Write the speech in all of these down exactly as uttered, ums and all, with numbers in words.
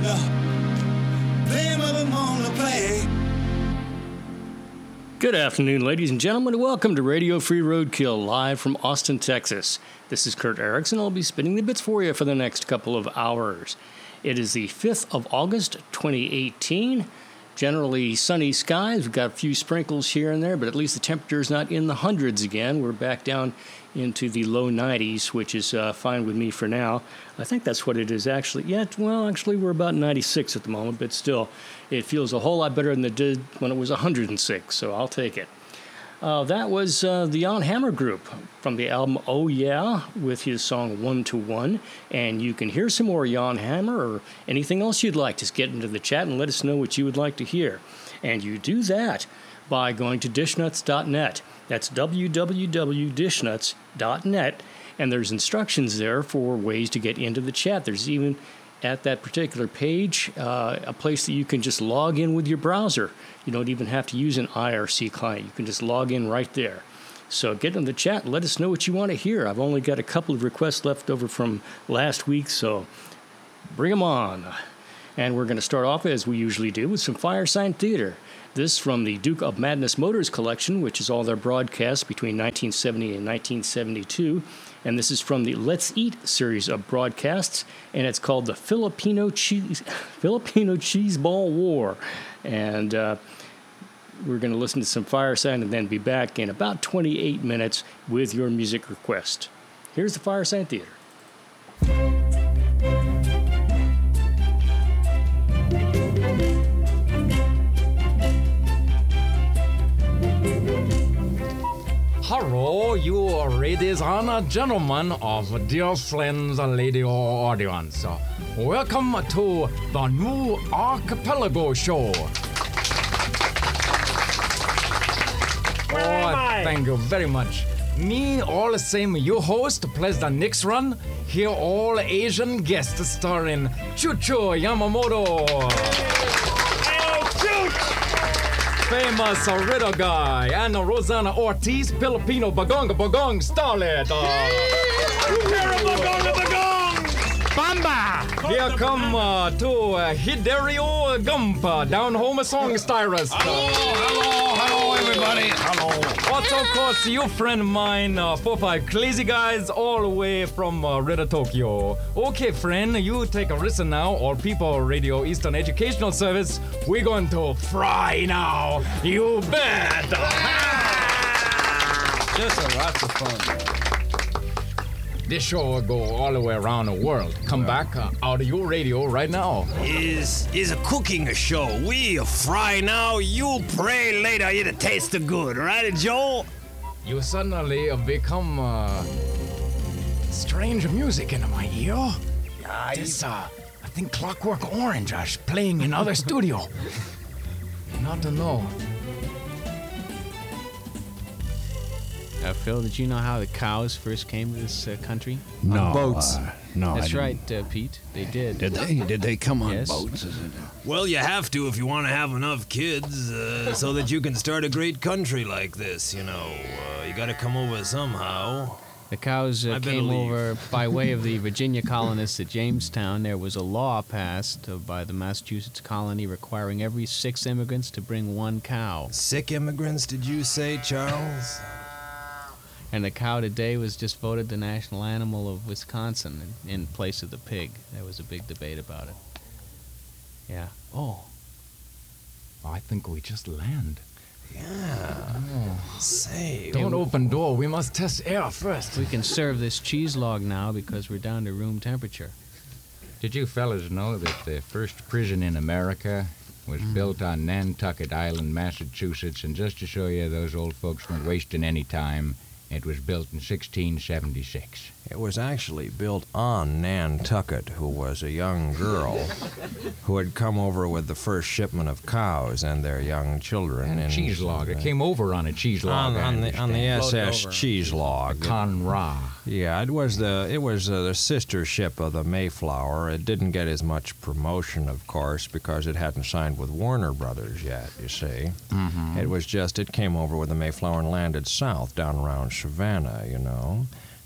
Good afternoon, ladies and gentlemen, and welcome to Radio Free Roadkill, live from Austin, Texas. This is Kurt Erickson. I'll be spinning the bits for you for the next couple of hours. It is the fifth of August, twenty eighteen. Generally sunny skies. We've got a few sprinkles here and there, but at least the temperature is not in the hundreds again. We're back down into the low nineties, which is uh, fine with me for now. I think that's what it is actually. Yeah, well, actually, we're about ninety-six at the moment, but still, it feels a whole lot better than it did when it was one hundred six, so I'll take it. Uh, that was uh, the Jan Hammer Group from the album Oh Yeah with his song One to One. And you can hear some more Jan Hammer or anything else you'd like. Just get into the chat and let us know what you would like to hear. And you do that by going to dish nuts dot net. That's w w w dot dish nuts dot net. And there's instructions there for ways to get into the chat. There's even at that particular page uh, a place that you can just log in with your browser. You don't even have to use an I R C client. You can just log in right there. So get in the chat and let us know what you want to hear. I've only got a couple of requests left over from last week, so bring them on. And we're going to start off, as we usually do, with some Firesign Theater. This from the Duke of Madness Motors collection, which is all their broadcasts between nineteen seventy and nineteen seventy-two. And this is from the Let's Eat series of broadcasts, and it's called the Filipino Cheese Filipino Cheese Ball War. And uh, we're going to listen to some Firesign and then be back in about twenty-eight minutes with your music request. Here's the Firesign Theater. Hello, you ladies and gentlemen of dear friends and lady audience. Welcome to the new Archipelago Show. Where oh, am I? Thank you very much. Me, all the same, your host, plays the next run. Here, all Asian guests starring Chucho Yamamoto. Famous Riddle Guy, and Rosanna Ortiz, Filipino Bagong Bagong starlet. Bagong Bagong! Bamba! Here come uh, to uh, Hiderio Gumpa, down home song stylist. Hello, hello, hello, everybody. Hello. Also, of course, your friend of mine, uh, four five crazy guys, all the way from uh, Rita, Tokyo. Okay, friend, you take a listen now. All People Radio Eastern Educational Service. We're going to fry now. You bet. Just a lots of fun. This show will go all the way around the world. Come back uh, out of your radio right now. Is is a cooking show. We fry now, you pray later. It tastes good, right, Joe? You suddenly have become uh, strange music in my ear. Yeah, This, uh, I think Clockwork Orange is playing in other studio. Not to know. Uh, Phil, did you know how the cows first came to this uh, country? No, On boats. Uh, no, That's I right, uh, Pete. They did. Did they? Did they come on Yes. boats? Is it? well, you have to if you want to have enough kids, uh, so that you can start a great country like this. You know, uh, you got to come over somehow. The cows uh, I better came leave. over by way of the Virginia colonists at Jamestown. There was a law passed uh, by the Massachusetts colony requiring every six immigrants to bring one cow. Sick immigrants, did you say, Charles? And the cow today was just voted the national animal of Wisconsin in, in place of the pig. There was a big debate about it. Yeah. Oh. I think we just land. Yeah. Say. Don't open door. We must test air first. We can serve this cheese log now because we're down to room temperature. Did you fellas know that the first prison in America was Mm. built on Nantucket Island, Massachusetts? And just to show you those old folks weren't wasting any time, it was built in sixteen seventy-six. It was actually built on Nantucket, who was a young girl who had come over with the first shipment of cows and their young children. And a in- cheese log. It came over on a cheese log. on, I on the on the understand. S S Cheese Log. Conra. Yeah, it was the it was uh, the sister ship of the Mayflower. It didn't get as much promotion, of course, because it hadn't signed with Warner Brothers yet. You see, Mm-hmm. it was just it came over with the Mayflower and landed south down around Savannah. You know.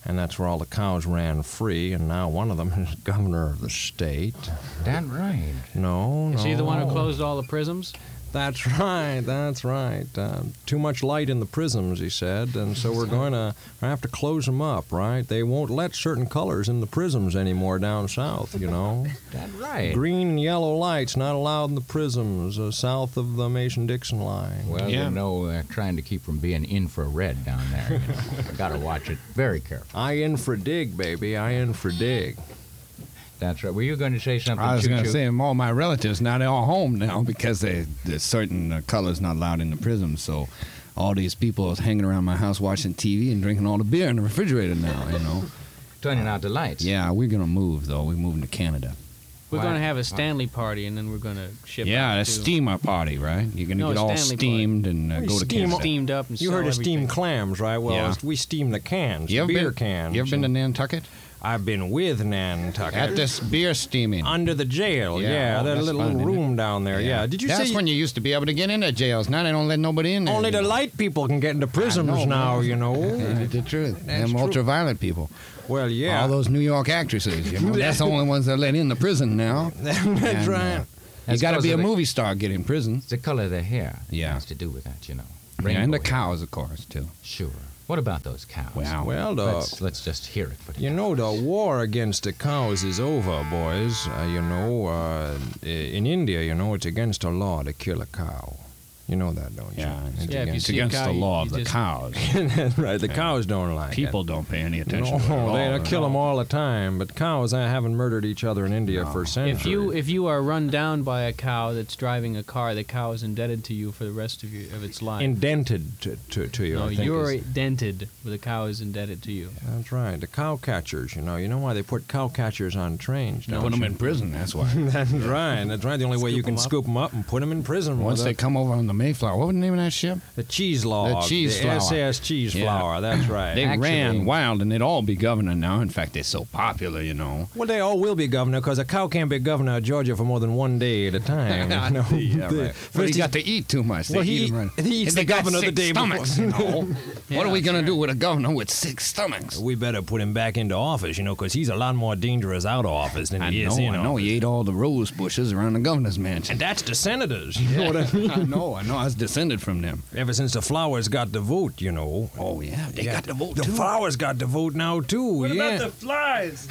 And that's where all the cows ran free, and now one of them is governor of the state. That right. No, no. Is he the one who closed all the prisms? That's right, that's right. Uh, too much light in the prisms, he said, and so we're going to have to close them up, right? They won't let certain colors in the prisms anymore down south, you know. That right. Green and yellow lights not allowed in the prisms uh, south of the Mason-Dixon line. Well, Yeah. you know, uh, trying to keep from being infrared down there. You know. Got to watch it very carefully. I in for dig, baby, I in for dig. That's right. Were you going to say something? I was going to Choo-choo? say, all my relatives now they're all home now because they there's certain uh, colors not allowed in the prism. So all these people is hanging around my house watching T V and drinking all the beer in the refrigerator now. You know. Turning out the lights. Yeah, we're gonna move though. We're moving to Canada. We're Why? going to have a Stanley party, and then we're going to ship Yeah, out that's to- steamer party, right? You're gonna No, get all Stanley steamed and uh, We go to steam- Canada. steamed up and You sell heard of everything. steamed clams, right? Well, Yeah. we steam the cans, You the ever beer been, cans. You ever been to Nantucket? I've been with Nantucket. At this beer steaming. Under the jail, Yeah, yeah. oh, that that's little, fun, little isn't it? room down there, yeah. Did you That's say when you used to be able to get into jails. Now they don't let nobody in there. only the you know. light people can get into prisons know, now, man. you know? Ain't it the truth? That's Them true. ultraviolet people. Well, yeah. All those New York actresses. You know, that's the only ones that let in the prison now. That's And, uh, right. You That's got to 'cause be a of the- movie star to get in prison. It's the color of their hair. Yeah. Has to do with that, you know. Yeah, and the Rainbow hair. cows, of course, too. Sure. What about those cows? Wow. Well, the, Let's, let's just hear it for the you know, the war against the cows is over, boys. Uh, you know, uh, i- in India, you know, it's against the law to kill a cow. You know that, don't you? Yeah, It's Yeah, if you against, It's see a against cow, the you- law you of the just- cows. right. The cows don't like People it. don't pay any attention to No, it. they at all. kill them all the time, but cows uh, haven't murdered each other in India No. for centuries. If you if you are run down by a cow that's driving a car, the cow is indebted to you for the rest of your of its life. indented to, to, to you, no, I think you're is- dented, but the cow is indebted to you. That's right. The cow catchers, you know. You know why they put cow catchers on trains, don't Put them you? in prison, that's why. That's right. That's right. The only way you Scoop can 'em up. scoop them up and put them in prison. Once with they a- come over on the Mayflower, what was the name of that ship? the cheese log. The cheese the flower. S S cheese Yeah. flower. That's right. They Actually- ran wild, and they'd all be governor now. In fact, they're so popular, you know. Well, they all will be governor because a cow can't be governor of Georgia for more than one day at a time. you know? Yeah, The- right. But first he got to eat too much. They Well, he eat eat- him right. he eats And they the got governor the six day before. stomachs, you know. Yeah, What are we that's going to do with a governor with six stomachs? We better put him back into office, you know, because he's a lot more dangerous out of office than I he know, is in I know. office. He ate all the rose bushes around the governor's mansion. And that's the senators. You know what I mean? I know, I know. I was descended from them. Ever since the flowers got the vote, you know. Oh, yeah. They Yeah, got the vote, The too. flowers got the vote now, too. What yeah. about the flies?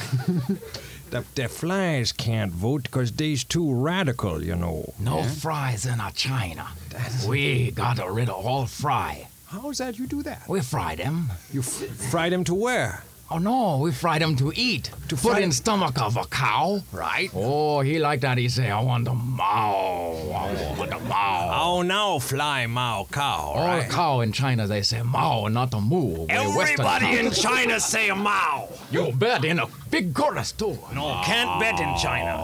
The, the flies can't vote because they's too radical, you know. No fries in our China. We got rid of all fry. How's that you do that? We fried them. You f- fried him to where? Oh no, we fried them to eat. To put fry- in stomach of a cow. Right. Oh, he liked that. He say, I want the mao. I want the mao. Oh, now fly mao cow, All right? cow in China, they say mao, not a moo. We Western Everybody cow. in China say mao. You bet in a big chorus too. No, can't bet in China.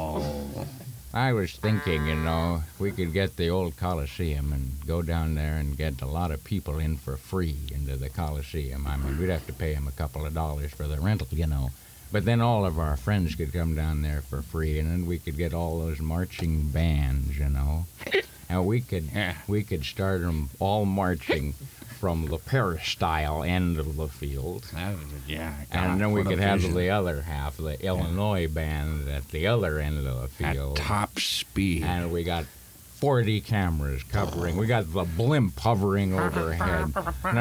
I was thinking, you know, we could get the old Coliseum and go down there and get a lot of people in for free into the Coliseum. I mean, we'd have to pay them a couple of dollars for the rental, you know. But then all of our friends could come down there for free, and then we could get all those marching bands, you know. And we could we could start them all marching from the peristyle end of the field. Yeah. And then we what a could have vision. the other half, the Illinois band, at the other end of the At field. top speed. And we got forty cameras covering. We got the blimp hovering overhead.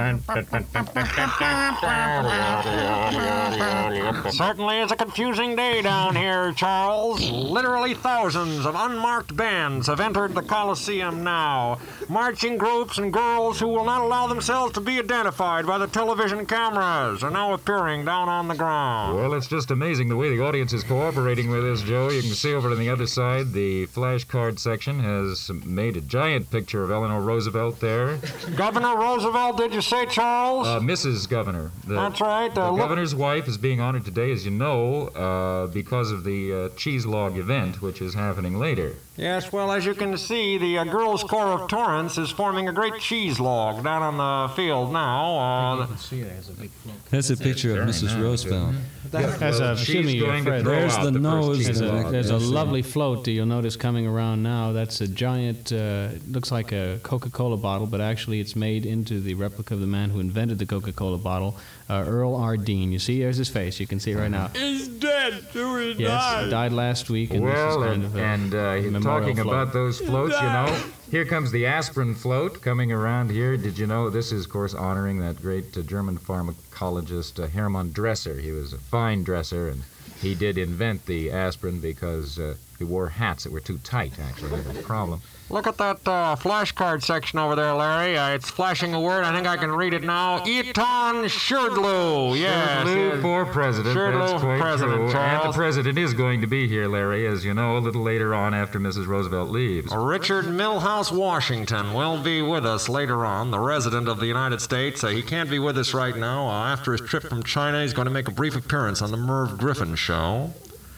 Certainly is a confusing day down here, Charles. Literally thousands of unmarked bands have entered the Coliseum now. Marching groups and girls who will not allow themselves to be identified by the television cameras are now appearing down on the ground. Well, it's just amazing the way the audience is cooperating with us, Joe. You can see over on the other side, the flashcard section has made a giant picture of Eleanor Roosevelt there. Governor Roosevelt, did you say, Charles? Uh, Missus Governor. The, That's right. The Uh, look- governor's wife is being honored today, as you know, uh, because of the uh, cheese log event, which is happening later. Yes, well, as you can see, the uh, Girls' Corps of Torrance is forming a great cheese log down on the field now. Uh, That's a picture of Missus Roosevelt. As a, assuming you're going to Fred, throw There's out the the first nose cheese There's a, log. there's a Yes, sir. lovely float that you'll notice coming around now. That's a giant giant, uh, it looks like a Coca-Cola bottle, but actually it's made into the replica of the man who invented the Coca-Cola bottle, uh, Earl R. Dean. You see, there's his face. You can see it right now. He's dead. Who is Yes, he died last week. And Well, this is kind and, of a and uh, he's memorial talking float. about those floats, you know. Here comes the aspirin float coming around here. Did you know this is, of course, honoring that great uh, German pharmacologist uh, Hermann Dresser. He was a fine dresser, and he did invent the aspirin because uh, he wore hats that were too tight, actually. That was a problem. Look at that uh, flashcard section over there, Larry. Uh, it's flashing a word. I think I can read it now. Eton Sherdlu. Yes. Sherdlu yes. for president. Sherdlu That's for quite president, true. And the Charles. president is going to be here, Larry, as you know, a little later on after Missus Roosevelt leaves. Richard Milhouse Washington will be with us later on, the resident of the United States. Uh, he can't be with us right now. Uh, after his trip from China, he's going to make a brief appearance on the Merv Griffin Show.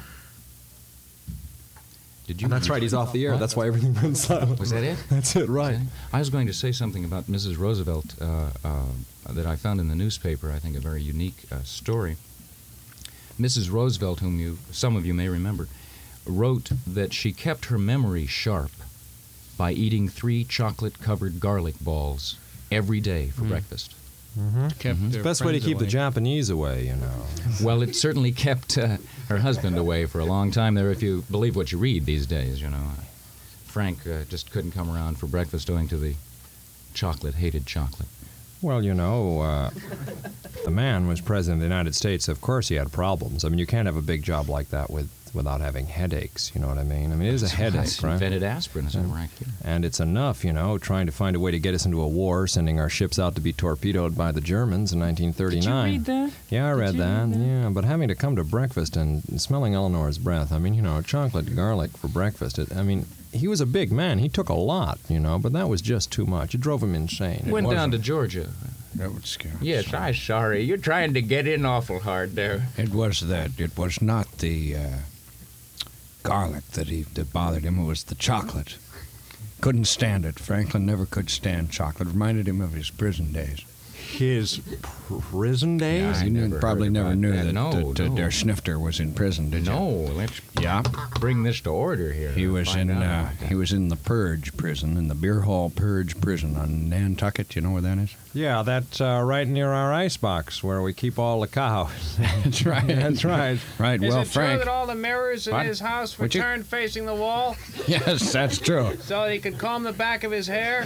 Did you? That's right, he's off the air. What? That's why everything went silent. Was that it? That's it, right. I was going to say something about Missus Roosevelt uh, uh, that I found in the newspaper. I think a very unique uh, story. Missus Roosevelt, whom you, some of you may remember, wrote that she kept her memory sharp by eating three chocolate-covered garlic balls every day for Mm. breakfast. Mm-hmm. Kept It's the their best way to friends keep the away. Japanese away, you know. Well, it certainly kept uh, her husband away for a long time there, if you believe what you read these days, you know. Frank uh, just couldn't come around for breakfast owing to the chocolate, hated chocolate. Well, you know, uh, the man was president of the United States. Of course he had problems. I mean, you can't have a big job like that with without having headaches, you know what I mean? I mean, it is a headache, right? Invented aspirin, is that right? And it's enough, you know, trying to find a way to get us into a war, sending our ships out to be torpedoed by the Germans in nineteen thirty-nine. Did you read that? Yeah, I read you that. read that? Yeah, but having to come to breakfast and smelling Eleanor's breath, I mean, you know, chocolate garlic for breakfast. It, I mean, he was a big man. He took a lot, you know, but that was just too much. It drove him insane. Went wasn't. down to Georgia. That would scare me. Yes, I'm sorry. You're trying to get in awful hard there. It was that. It was not the uh, garlic that he that bothered him. It was the chocolate. Couldn't stand it. Franklin never could stand chocolate. Reminded him of his prison days. His prison days? Yeah, you knew- never probably heard never about knew that. that, No, that uh, no. Der Schnifter was in prison, did you? No, let's Yeah. bring this to order here. He was Find in out uh, about that. he was in the Purge prison, in the Beer Hall Purge prison on Nantucket. You know where that is? Yeah, that's uh, right near our icebox where we keep all the cows. That's right. That's right. Right. Is well, it true Frank. that all the mirrors in What? his house were Would you- turned facing the wall Yes, that's true. so he could comb the back of his hair?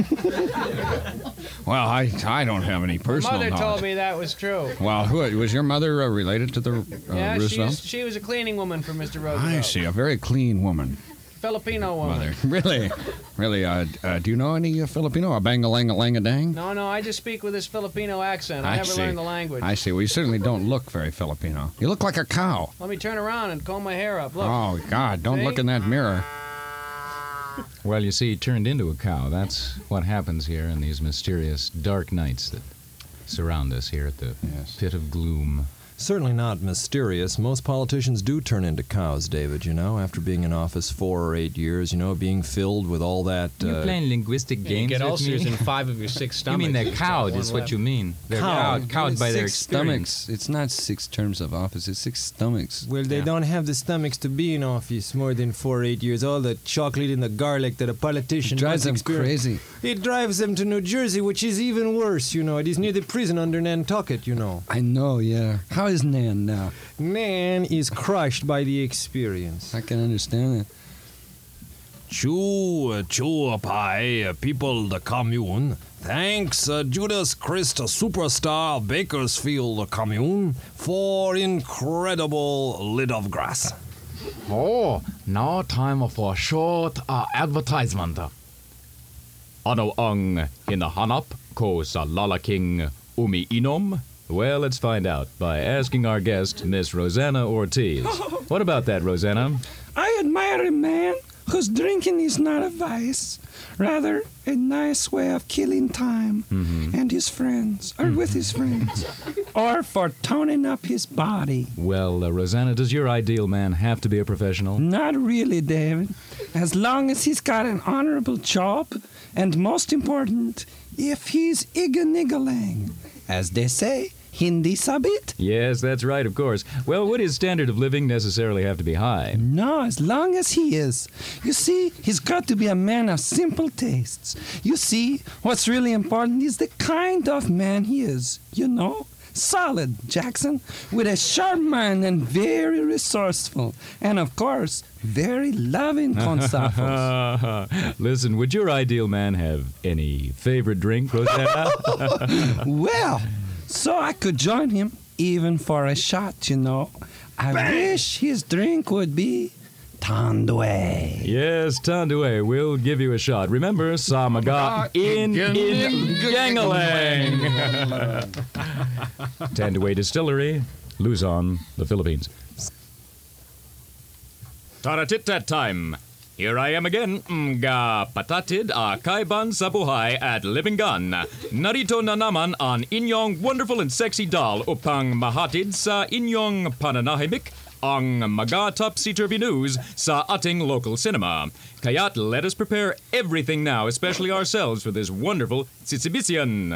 Well, I I don't have any My personal mother knowledge. told me that was true. Well, who was your mother uh, related to the uh, yeah, she Roosevelt? was, she was a cleaning woman for Mister Roosevelt. I see, a very clean woman. Filipino woman. Mother, really, really. Uh, uh, do you know any uh, Filipino? A bang a lang a lang a dang. No, no, I just speak with this Filipino accent. I, I never see. learned the language. I see. Well, you certainly don't look very Filipino. You look like a cow. Let me turn around and comb my hair up. Look. Oh God! Don't See? look in that mirror. Well, you see, he turned into a cow. That's what happens here in these mysterious dark nights that surround us here at the Yes. pit of gloom. Certainly not mysterious. Most politicians do turn into cows, David, you know, after being in office four or eight years, you know, being filled with all that... You're uh, playing linguistic Yeah, games you get with ulcers me? in five of your six You stomachs. mean they're You've got cowed, one is what left. you mean. They're Cowed. cowed, cowed by their six experience. stomachs. It's not six terms of office. It's six stomachs. Well, they Yeah. don't have the stomachs to be in office more than four or eight years. All the chocolate and the garlic that a politician It drives once them experienced. crazy. It drives them to New Jersey, which is even worse, you know. It is near the prison under Nantucket, you know. I know. Yeah. How is Nan now? Nan is crushed by the experience. I can understand that. Chew, chew pie, people the commune. Thanks, uh, Judas Christ, superstar Bakersfield commune, for incredible lid of grass. Oh, now time for a short uh, advertisement. Ano ang hinahanap ko sa lalaking umiinom? Well, let's find out by asking our guest, Miss Rosanna Ortiz. What about that, Rosanna? I admire a man whose drinking is not a vice, rather a nice way of killing time Mm-hmm. and his friends, or with his friends, or for toning up his body. Well, uh, Rosanna, does your ideal man have to be a professional? Not really, David. As long as he's got an honorable job, and most important, if he's igga-nigga-lang. As they say, Hindi sabit? Yes, that's right, of course. Well, would his standard of living necessarily have to be high? No, as long as he is. You see, he's got to be a man of simple tastes. You see, what's really important is the kind of man he is, you know? Solid, Jackson, with a sharp mind and very resourceful. And of course, very loving consafos. Listen, would your ideal man have any favorite drink, Rosetta? Well, so I could join him, even for a shot, you know. I Bang. wish his drink would be Tandwe. Yes, Tandwe. We'll give you a shot. Remember, Samaga in in Gangalang. Tandwe Distillery, Luzon, the Philippines. Taratita time. Here I am again, mga patatid a kaiban sa buhay at libingan. Narito na naman ang inyong wonderful and sexy doll upang mahatid sa inyong pananahimik ang mga topsy-turvy news sa ating local cinema. Kaya't let us prepare everything now, especially ourselves, for this wonderful exhibition.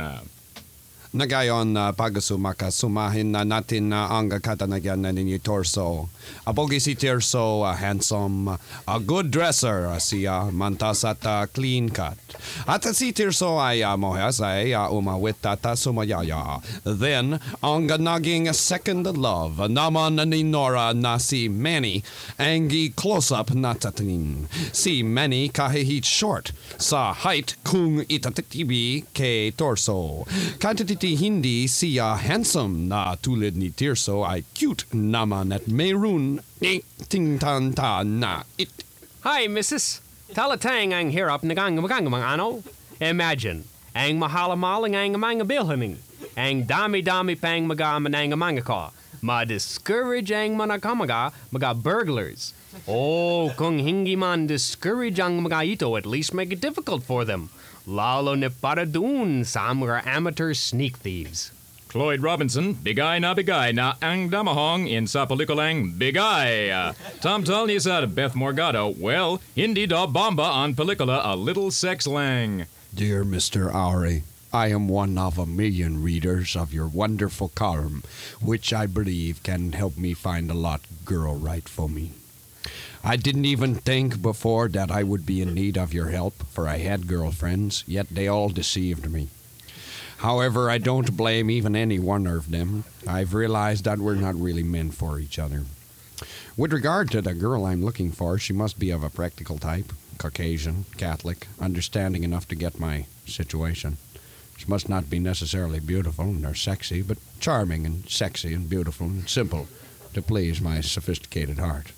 Nagayon, uh, pagasumaka, sumahin na natin na uh, ang katanagyan na ninyo torso. Apogi si Tirso, uh, handsome, a uh, good dresser, uh, siya, mantas at uh, clean cut. At uh, si Tirso ay uh, mohas ay uh, umawit at uh, sumayaya. Then, ang naging second love naman ni Nora na si Manny, ang close-up na tatin. Si Manny kahit short sa height kung itatitibi kay Torso. Kantiti hindi siya handsome na tulad ni Tirso ay cute naman at mayroon ting-tan-ta na it. Hi, missus. Talatang ang hirap nagang magangamang ano. Imagine, ang mahalamal ang mga bilhaning. Ang dami-dami pang mga manangamanga ka. Ma-discourage ang mga kamaga, mga burglars. Oh, kung hindi man discourage ang mga ito, at least make it difficult for them. Lalo na para dun sa mga amateur sneak thieves. Cloyd Robinson, bigay na bigay na ang damahong in sa pelikulang Bigay. Uh, Tom Tulny sa Beth Morgado, well, hindi daw bomba on pelikula A Little Sex Lang. Dear Mister Auri, I am one of a million readers of your wonderful column, which I believe can help me find a lot girl right for me. I didn't even think before that I would be in need of your help, for I had girlfriends, yet they all deceived me. However, I don't blame even any one of them. I've realized that we're not really meant for each other. With regard to the girl I'm looking for, she must be of a practical type, Caucasian, Catholic, understanding enough to get my situation. She must not be necessarily beautiful nor sexy, but charming and sexy and beautiful and simple to please my sophisticated heart.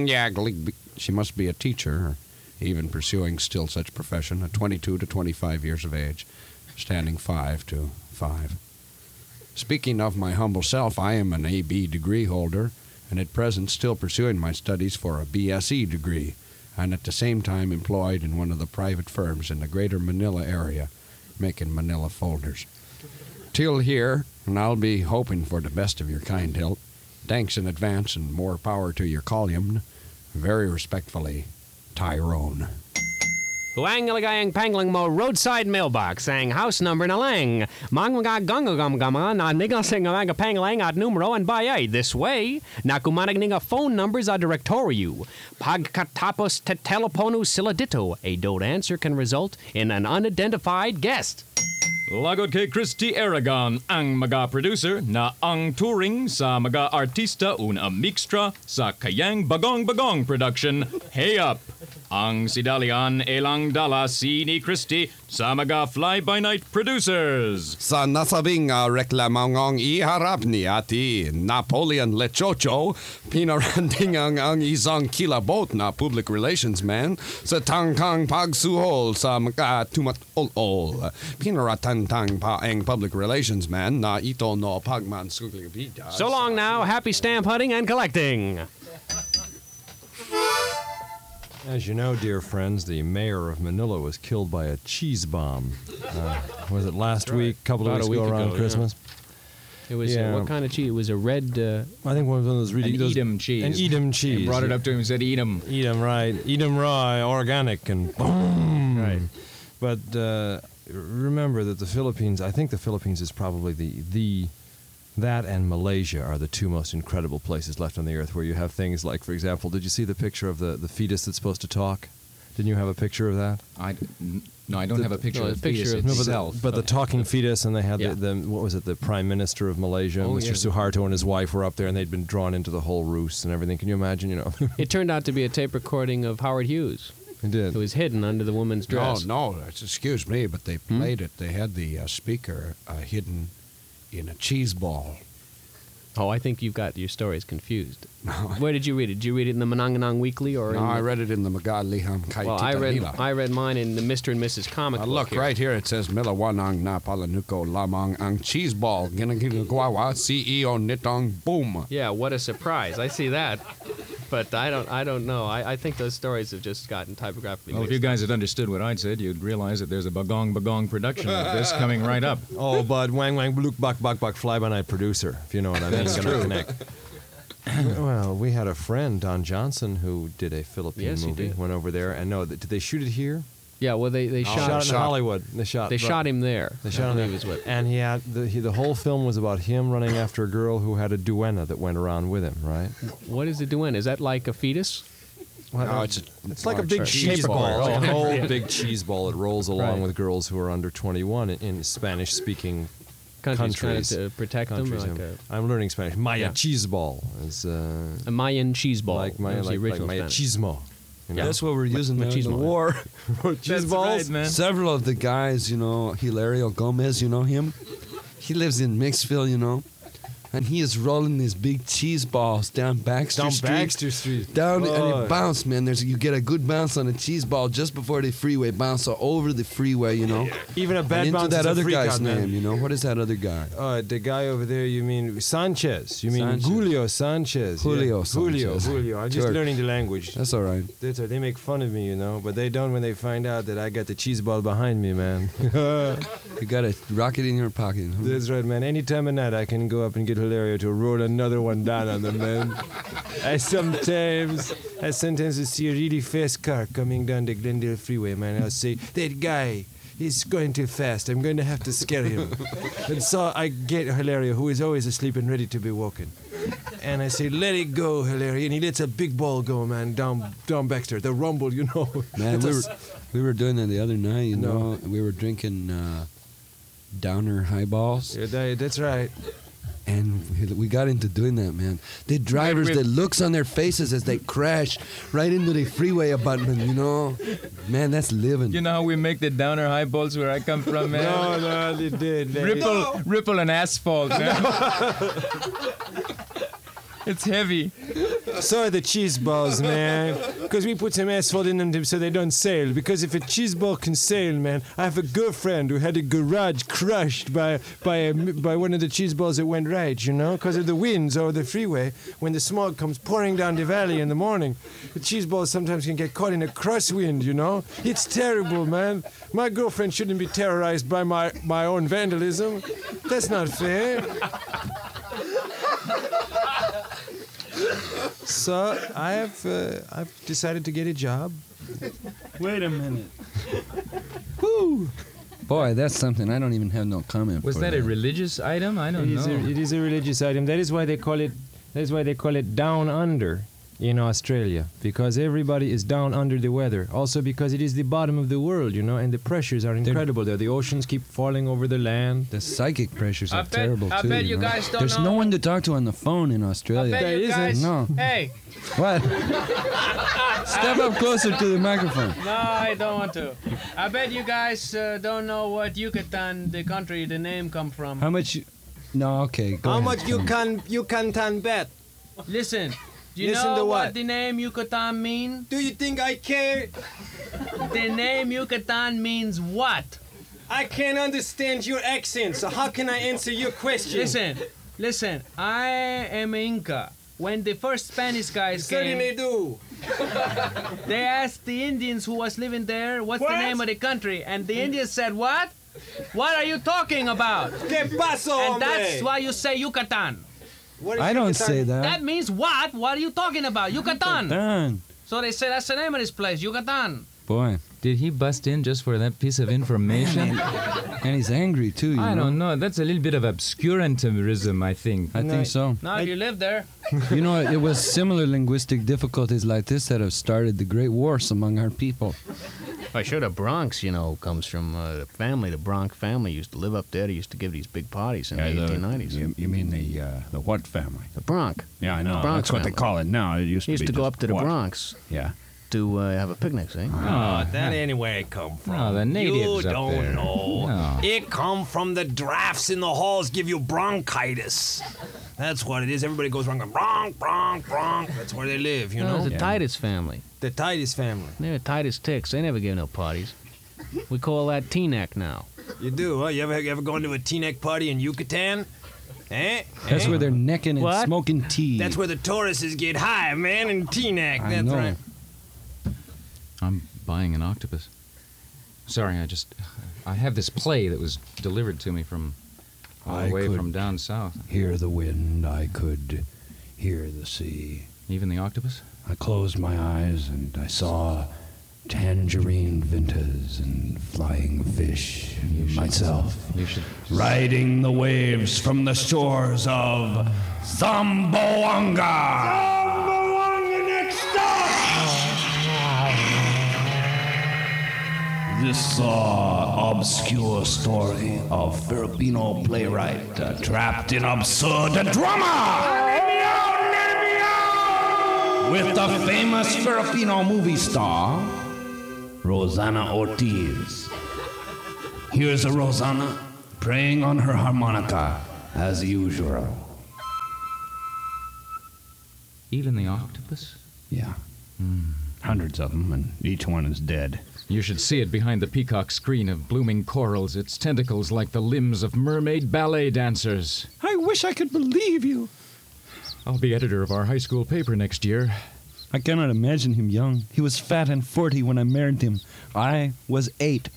She must be a teacher, or even pursuing still such profession, at twenty-two to twenty-five years of age, standing five to five. Speaking of my humble self, I am an A B degree holder, and at present still pursuing my studies for a B S E degree, and at the same time employed in one of the private firms in the greater Manila area, making Manila folders. Till here, and I'll be hoping for the best of your kind help. Thanks in advance and more power to your column. Very respectfully, Tyrone. Huang ilagay ang panglang mo roadside mailbox ang house number na lang. Mang mga gangagam-gama na nigasing ang mga panglang at numero and bayay this way. Nakumanag nga phone numbers a directoryo. Pagkatapos te telepono sila dito, a don't answer can result in an unidentified guest. Lagot kay Christy Aragon, ang mga producer na ang touring sa mga artista un mixtra sa Kayang Bagong Bagong production, Hey Up! Ang sidalian elang dala si ni Christy sa mga fly-by-night producers. Sa nasabing uh, reklamang iharap ni ati Napoleon Lechocho, pinaranding ang, ang isang kilabot na public relations man sa tangkang pagsuhol sa mga tumatol-ol. Pinaratantang pa ang public relations man na ito no pagman suglibida. So long now, happy stamp hunting and collecting. As you know, dear friends, the mayor of Manila was killed by a cheese bomb. Uh, was it last right. week, a couple About of weeks ago around ago, Christmas? Yeah. It was, yeah. uh, what kind of cheese? It was a red... Uh, I think one of those really... An those, Edam cheese. An Edam cheese. He brought it up to him and said, Edam. Edam, right. Edam raw, organic, and boom! Right. But uh, remember that the Philippines, I think the Philippines is probably the, the That and Malaysia are the two most incredible places left on the earth where you have things like, for example, did you see the picture of the, the fetus that's supposed to talk? Didn't you have a picture of that? I, no, I don't The- have a picture no, of the the fetus picture of- no, but the- itself. but the talking fetus, and they had Yeah. the, the, what was it, the Prime Minister of Malaysia, Oh, Mister yeah. Suharto and his wife were up there, and they'd been drawn into the whole roost and everything. Can you imagine, you know? It turned out to be a tape recording of Howard Hughes. It did. It was hidden under the woman's dress. No, no, that's- excuse me, but they played it. They had the uh, speaker uh, hidden in a cheese ball. Oh, I think you've got your stories confused. Where did you read it? Did you read it in the Mananganang Weekly or? No, in the, I read it in the Magaliham Well, I read Kaititanila. I read mine in the Mister and Missus Comic Uh, Book. look, here. right here it says Milawanang na palanuko lamang ang cheese ball. Ginaginagawa C E O nitong boom. Yeah, what a surprise! I see that, but I don't. I don't know. I, I think those stories have just gotten typographically. Well, if you guys had understood what I'd said, you'd realize that there's a bagong bagong production of this coming right up. Oh, but wang wang bluk bak bak bak fly by night producer, if you know what I mean. That's Gonna true. connect. Well, we had a friend, Don Johnson, who did a Philippine Yes, he movie. did. Went over there, and no, th- did they shoot it here? Yeah, well, they they Oh, shot, shot it in Hollywood. They shot. They shot him there. They I shot him believe there. is what- And he had the he, the whole film was about him running after a girl who had a duenna that went around with him, right? What is a duenna? Is that like a fetus? No, it's a- It's like a large big cheese cheese ball. ball. Like a whole Yeah. big cheese ball. It rolls along Right. with girls who are under twenty-one in, in Spanish-speaking Countries, countries. kind of to protect them, Countries. like I'm, a- I'm learning Spanish. Maya Yeah. cheese ball is uh, A Mayan cheese ball. like Maya, That was the like, like original Maya Spanish. chismo. You know? That's what we're using there in the machismo. war. Cheese balls. Several of the guys, you know, Hilario Gomez, you know him? He lives in Mixville, you know? And he is rolling these big cheese balls down Baxter Down Street. Baxter Street. Down and Oh. it bounce, man. There's you get a good bounce on a cheese ball just before the freeway bounce over the freeway, you know. Even a bad and into bounce that is a other freak guy's out, man. name, you know. What is that other guy? Uh, the guy over there, you mean Sanchez? You mean Sanchez. Julio Sanchez? Julio yeah. Julio, Sanchez. Julio. I'm just Sure. learning the language. That's all right. That's right. They make fun of me, you know, but they don't when they find out that I got the cheese ball behind me, man. You got a rocket in your pocket. huh? That's right, man. Any time of night, I can go up and get Hilario to roll another one down on them, man. I sometimes, I sometimes will see a really fast car coming down the Glendale Freeway, man. I'll say, that guy, he's going too fast. I'm going to have to scare him. And so I get Hilario, who is always asleep and ready to be woken. And I say, let it go, Hilario. And he lets a big ball go, man, down down Baxter. The rumble, you know. Man, It's we a were, s- we were doing that the other night, you No. know. We were drinking uh, Downer highballs. Yeah, that- that's right. And we got into doing that, man. The drivers, the looks on their faces as they crash right into the freeway abutment, you know. Man, that's living. You know how we make the downer highballs where I come from, man? No, no, they did. They- Ripple, ripple and asphalt, man. It's heavy. So are the cheese balls, man. Because we put some asphalt in them so they don't sail. Because if a cheese ball can sail, man, I have a girlfriend who had a garage crushed by by a, by one of the cheese balls that went right, you know, because of the winds over the freeway. When the smog comes pouring down the valley in the morning, the cheese balls sometimes can get caught in a crosswind, you know. It's terrible, man. My girlfriend shouldn't be terrorized by my, my own vandalism. That's not fair. So I have uh, I've decided to get a job. Wait a minute. Woo! Boy, that's something I don't even have no comment Was for. that a religious item? I don't It is, know. a, it is a religious item. That is why they call it. That is why they call it down under in Australia, because everybody is down under the weather. Also because it is the bottom of the world, you know, and the pressures are incredible there. The oceans keep falling over the land. The psychic pressures I are bet- terrible I too. bet you you know? guys don't There's know- no one to talk to on the phone in Australia. I bet you guys. No. Hey, What? Step up closer to the microphone. no, I don't want to. I bet you guys uh, don't know what Yucatan, the country, the name come from. How much? You, no, okay. Go How ahead. much you can you can tan bet? Listen, do you Listen know to what? what? the name Yucatan mean? Do you think I care? The name Yucatan means what? I can't understand your accent, so how can I answer your question? Listen, listen. I am Inca. When the first Spanish guys Certainly came, do. they asked the Indians who was living there, what's What? the name of the country? And the Indians said, what? What are you talking about? ¿Qué pasó, And hombre? that's why you say Yucatan. What is I don't Yucatan? say that. That means what? What are you talking about? Yucatan. Done. So they say that's the name of this place, Yucatan. Boy. Did Did he bust in just for that piece of information? And he's angry too. You I know? don't know. That's a little bit of obscurantism, I think. I think so. Not if you live there. You know, it was similar linguistic difficulties like this that have started the great wars among our people. I sure the Bronx, you know, comes from uh, the family. The Bronx family used to live up there. They used to give these big parties in Yeah, the the- eighteen nineties. You, you mean the uh, the what family? The Bronx. Yeah, I know. Bronx That's what they family. call it now. It used to Used be to go just up to the what? Bronx. Yeah. To uh, have a picnic, see? Oh, that ain't where it come from. No, the natives You up don't there. know. No. It come from the drafts in the halls give you bronchitis. That's what it is. Everybody goes around going, bronch, bronch, bronch. That's where they live, you No, know? it's the Titus family. The Titus family. They're Titus Ticks. They never give no parties. We call that T-neck now. You do, huh? You ever, you ever gone to a T-neck party in Yucatan? Eh? That's Eh? where they're necking and What? smoking tea. That's where the Tauruses get high, man, in T-neck. I That's know. right. I'm buying an octopus. Sorry, I just... I have this play that was delivered to me from all the I way could from down south. Hear the wind, I could hear the sea. Even the octopus? I closed my eyes and I saw tangerine vintas and flying fish and myself You should... riding the waves from the shores of Zamboanga. This uh, obscure story of Filipino playwright uh, trapped in absurd drama with the famous Filipino movie star Rosanna Ortiz. Here's a Rosanna playing on her harmonica as usual. Even the octopus? Yeah. Hundreds of them, and each one is dead. You should see it behind the peacock screen of blooming corals, its tentacles like the limbs of mermaid ballet dancers. I wish I could believe you. I'll be editor of our high school paper next year. I cannot imagine him young. He was fat and forty when I married him. I was eight.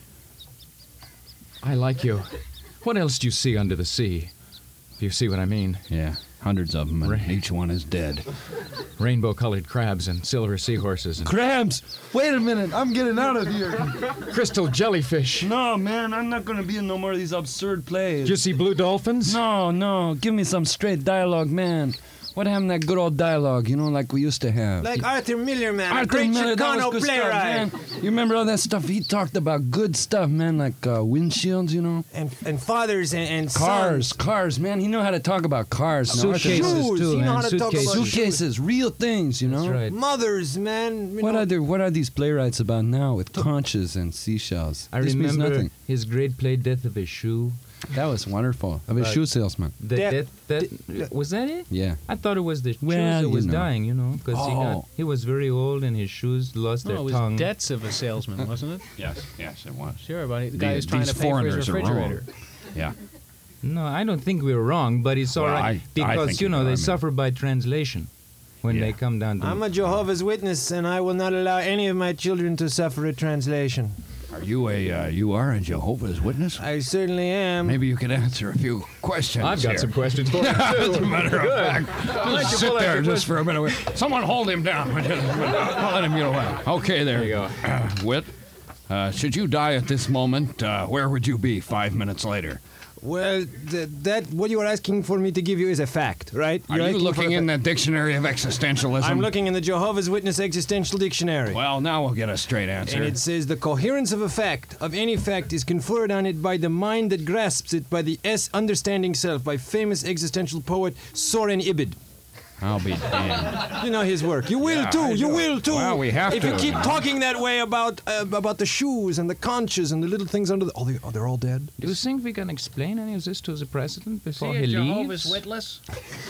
I like you. What else do you see under the sea? Do you see what I mean? Yeah, hundreds of them, and Ra- each one is dead. Rainbow-colored crabs and silver seahorses and Crabs! Wait a minute, I'm getting out of here. crystal jellyfish. No, man, I'm not gonna be in no more of these absurd plays. Did you see blue dolphins? No, no, give me some straight dialogue, man. What happened to that good old dialogue, you know, like we used to have? Like Arthur Miller, man. a Arthur great Miller, that Chicano was good playwright. stuff, man. You remember all that stuff? He talked about good stuff, man, like uh, windshields, you know? And, and fathers and, and Cars, sons. cars, man. He knew how to talk about cars. now. Suitcases, Arthur- Shoes, too, you know man. how to talk Suitcases. about Suitcases, real things, you know? That's right. Mothers, man. You What know. are there, what are these playwrights about now with conches and seashells? I this means remember nothing. his great play, Death of a Shoe. That was wonderful. Of a Uh, shoe salesman. The Death- death, that, was that it? Yeah. I thought it was the shoes Well, that you was know. dying, you know, because he, got- Oh. he was very old and his shoes lost No, their it was tongue. debts of a salesman, wasn't it? Yes, yes, it was. Sure, buddy. The The- guy who's trying these to pay for his foreigners are wrong. refrigerator. Yeah. No, I don't think we were wrong, but it's all Well, right I- I because think you you know are, they I mean. suffer by translation when Yeah. they come down to. I'm a Jehovah's Witness, and I will not allow any of my children to suffer a translation. Are you a uh, you are a Jehovah's Witness? I certainly am. Maybe you could answer a few questions. I've got here. some questions for you As a too. matter of fact, don't just you sit pull out there your just for a minute. Someone hold him down. I'll let him get away. Okay, there, There you go. Uh, Whit, uh, should you die at this moment, uh, where would you be five minutes later? Well, th- that what you are asking for me to give you is a fact, right? Are You're you asking for looking a in fa- the dictionary of existentialism? I'm looking in the Jehovah's Witness Existential Dictionary. Well, now we'll get a straight answer. And it says the coherence of a fact, of any fact, is conferred on it by the mind that grasps it by the S understanding self, by famous existential poet Soren Ibid. I'll be damned. You know his work. You will Yeah, too. I You do. will too. Well, we have if to. you keep talking that way about uh, about the shoes and the conches and the little things under the oh, they, oh they're all dead. Do you think we can explain any of this to the president before See he a Jehovah's leaves? Witness?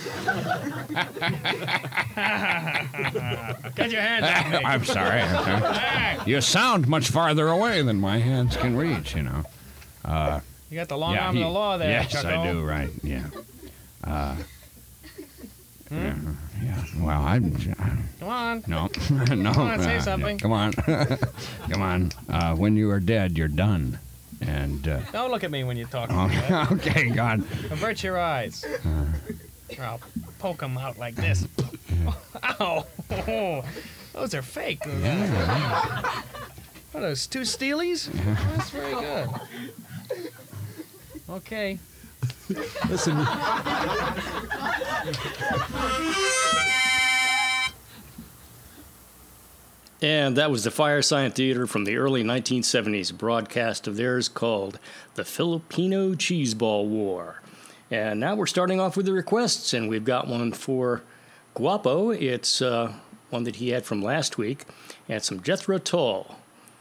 Get your hands off me. I'm sorry. okay. You sound much farther away than my hands can reach, you know. Uh, You got the long yeah, arm he- of the law there, Yes, Chucko. I do, right, yeah. Uh, Hmm? yeah, yeah. Well, I'm... Come on. No, no. Come on, say uh, something. Come on. Come on. Uh, when you are dead, you're done. And, uh, Don't look at me when you talk. oh, like that. okay, God. Avert your eyes. Or I'll poke them out like this. Ow! Those are fake. What What, those two Steelies? That's very good. Okay. Listen. And that was the Firesign Theater from the early nineteen seventies, a broadcast of theirs called The Filipino Cheeseball War. And now we're starting off with the requests, and we've got one for Guapo. It's uh, one that he had from last week, and some Jethro Tull.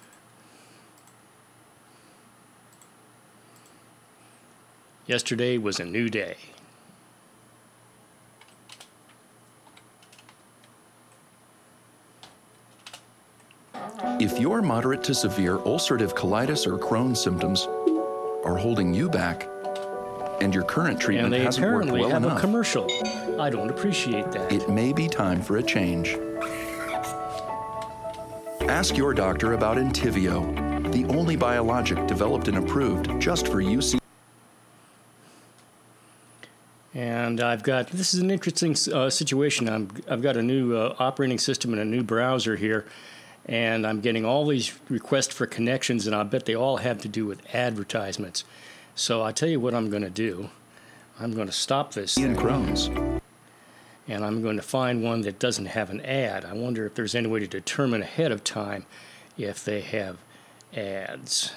Yesterday was a new day. If your moderate to severe ulcerative colitis or Crohn's symptoms are holding you back, and your current treatment and they hasn't worked apparently well have enough, a commercial. I don't appreciate that. it may be time for a change. Ask your doctor about Entyvio, the only biologic developed and approved just for U C. And I've got, this is an interesting uh, situation. I'm, I've got a new uh, operating system and a new browser here, and I'm getting all these requests for connections, and I bet they all have to do with advertisements. So I'll tell you what I'm going to do. I'm going to stop this thing, Crohn's. and I'm going to find one that doesn't have an ad. I wonder if there's any way to determine ahead of time if they have ads.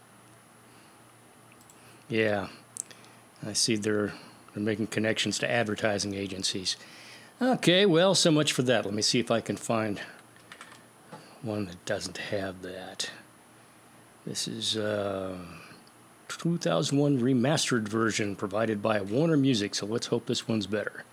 Yeah, I see they're... They're making connections to advertising agencies. Okay, well, so much for that. Let me see if I can find one that doesn't have that. This is a two thousand one remastered version provided by Warner Music, so let's hope this one's better.